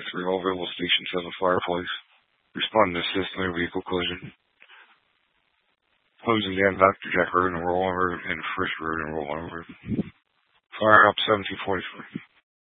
3, all available stations have a fireplace. Respond to assist in a vehicle collision. Closing down Dr. Jack Road and Roll On Road and First Road and Roll On Road. Fire up 1743.